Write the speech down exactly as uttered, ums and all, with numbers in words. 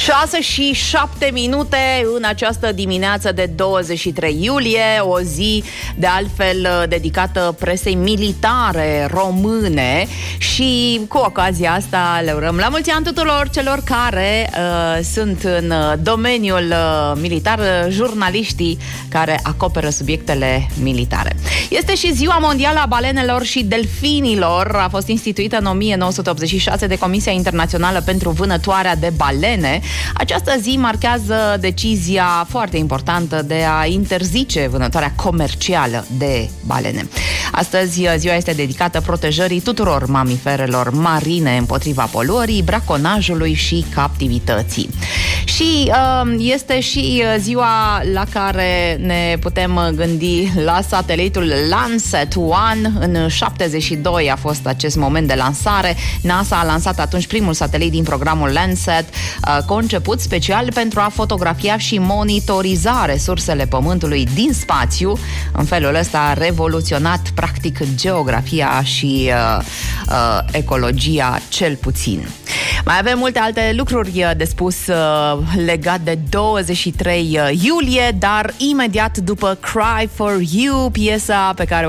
șase și șapte minute în această dimineață de douăzeci și trei iulie, o zi de altfel dedicată presei militare române și cu ocazia asta le urăm la mulți ani tuturor celor care uh, sunt în domeniul uh, militar, jurnaliștii care acoperă subiectele militare. Este și Ziua Mondială a Balenelor și Delfinilor. A fost instituită în o mie nouă sute optzeci și șase de Comisia Internațională pentru Vânătoarea de Balene. Această zi marchează decizia foarte importantă de a interzice vânătoarea comercială de balene. Astăzi, ziua este dedicată protejării tuturor mamiferelor marine împotriva poluării, braconajului și captivității. Și uh, este și ziua la care ne putem gândi la satelitul Landsat unu. În șaptezeci și doi a fost acest moment de lansare. NASA a lansat atunci primul satelit din programul Landsat, uh, conceput special pentru a fotografia și monitoriza resursele Pământului din spațiu. În felul ăsta a revoluționat practic geografia și uh, uh, ecologia cel puțin. Mai avem multe alte lucruri de spus uh, legat de douăzeci și trei iulie, dar imediat după Cry for You, piesa pe care